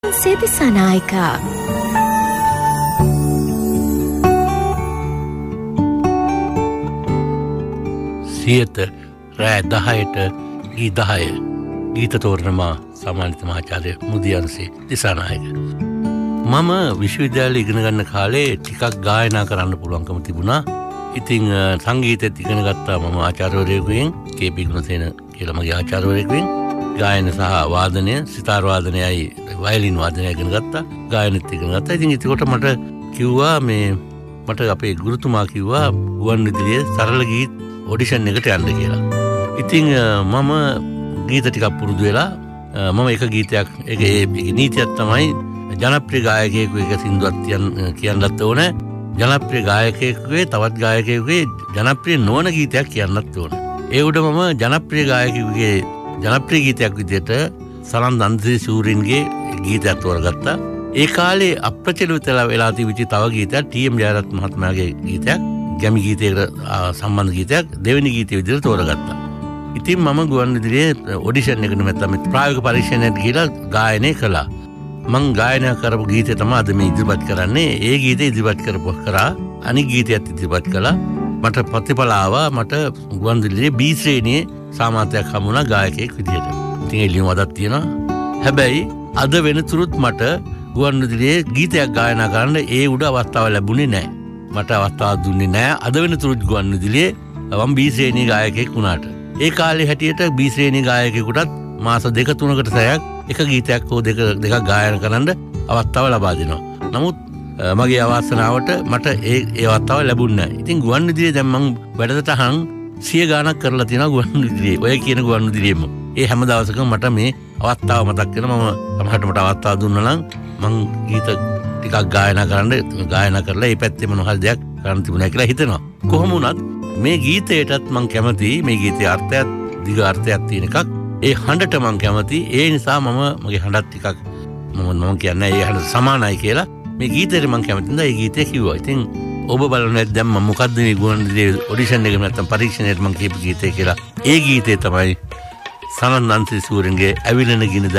Setisanayika. Siyatha රෑ 10ට ගී 10 ගීත තෝරනවා සාමාන්‍ය මහාචාර්ය මුදියන්සේ දිසානායක. මම විශ්වවිද්‍යාලයේ ඉගෙන ගන්න කාලේ ටිකක් ගායනා කරන්න පුළුවන්කම තිබුණා. ඉතින් සංගීතෙත් ඉගෙන ගත්තා මම ආචාර්යවරයෙකුගෙන් කේ.පී. ගුණසේන කියලා මගේ ආචාර්යවරයෙකුගෙන්. ගායන සහ වාදනය, සිතාර් වාදනයයි වයලින් වාදනය ඉගෙන ගත්තා. ගායනෙත් ඉගෙන ගත්තා. ඉතින් ඒකට මට කිව්වා මට අපේ ගුරුතුමා කිව්වා ගුවන්විදුලියේ සරල ගීත ඔඩිෂන් එකට යන්න කියලා. ඉතින් මම ගීත ටිකක් පුරුදු වෙලා මම එක ගීතයක් ඒකේ නීතියක් තමයි ජනප්‍රිය ගායකයෙකු එක සින්දුවක් කියන්නත් ඕනේ. ජනප්‍රිය ගායකයෙකුගේ තවත් ගායකයෙකුගේ ජනප්‍රිය නොවන ගීතයක් කියන්නත් ඕනේ. ඒ උඩ මම ජනප්‍රිය ගායකයෙකුගේ ජනප්‍රිය ගීතයක් විදිහට සරන් දන්සේ සූරින්ගේ ගීතයක් තෝරගත්තා. ඒ කාලේ අප්‍රචලිත වෙලා තිබිච්ච තව ගීතයක් ටී.එම්. ජයරත්න මහත්මයාගේ ගීතයක් ගැමි ගීතයකට සම්බන්ධ ගීතයක් දෙවෙනි ගීතය විදිහට තෝරගත්තා. ඉතින් මම ගුවන්විදුලියේ ඔඩිෂන් එකට නැත්නම් ප්‍රායෝගික පරීක්ෂණයට ගිහලා ගායනය කළා. මං ගායනා කරපු ගීතය තමයි අද මේ ඉදිරිපත් කරන්නේ. ඒ ගීතය ඉදිරිපත් කරා අනිත් ගීතයත් ඉදිරිපත් කළා. මට ප්‍රතිඵල ආවා. මට ගුවන්විදුලියේ B ශ්‍රේණියේ සාමාන්‍යයක් හමුණා ගායකයෙක් විදිහට. ඉතින් ඒ ලියුම අදක් තියෙනවා. හැබැයි අද වෙනතුරුත් මට ගුවන්විදුලියේ ගීතයක් ගායනා කරන්න ඒ උඩ අවස්ථාව ලැබුණේ නැහැ. මට අවස්ථාවක් දුන්නේ නැහැ. අද වෙනතුරුත් ගුවන්විදුලියේ මම B ශ්‍රේණියේ ගායකයෙක් වුණාට. ඒ කාලේ හැටියට B ශ්‍රේණියේ ගායකයෙකුටත් මාස 2-3කට සැරයක් එක ගීතයක් හෝ දෙකක් ගායනා කරන්න අවස්ථාව ලබා දෙනවා. නමුත් මගේ අවාසනාවට මට ඒ අවස්ථාව ලැබුණේ නැහැ. ඉතින් ගුවන්විදුලියේ දැන් මම වැඩසටහන් 100 ගාණක් කරලා තියෙනවා ගුවන්විදුලියේ. ඔය කියන ගුවන්විදුලියෙම. ඒ හැම දවසකම මට මේ අවස්ථාව මතක් වෙනවා. මම සමහරට මට අවස්ථාව දුන්නා නම් මං ගීත ටිකක් ගායනා කරලා ඒ පැත්තේ මොන හරි දෙයක් කරන්න තිබුණා කියලා හිතෙනවා. කොහොම වුණත් මේ ගීතයටත් මං කැමතියි. මේ ගීතයේ අර්ථයත් දිග අර්ථයක් තියෙන එකක්. ඒ හඬට මං කැමතියි. ඒ නිසා මම මගේ හඬත් ටිකක් මම කියන්නේ ඒ හඬ සමානයි කියලා. මේ ගීතේට මං කැමති නිසා ඒ ගීතය කිව්වා. ඉතින් ඔබ බලන්නේ දැන් මම මොකද්ද මේ ගුවන්විදුලියේ ඔඩිෂන් එක නැත්තම් පරීක්ෂණයට මං කියපු ගීතය කියලා. ඒ ගීතේ තමයි සනන් නන්සි සූරින්ගේ ඇවිලෙන ගිනි